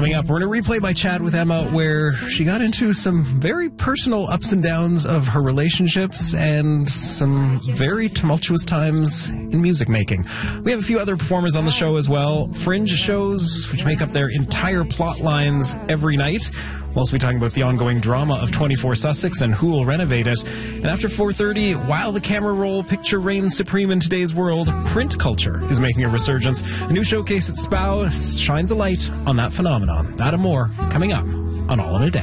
Coming up, we're in a replay by Chat with Emma where she got into some very personal ups and downs of her relationships and some very tumultuous times in music making. We have a few other performers on the show as well. Fringe shows, which make up their entire plot lines every night. We'll also be talking about the ongoing drama of 24 Sussex and who will renovate it. And after 4:30, while the camera roll picture reigns supreme in today's world, print culture is making a resurgence. A new showcase at SPOW shines a light on that phenomenon. That and more coming up on All in a Day.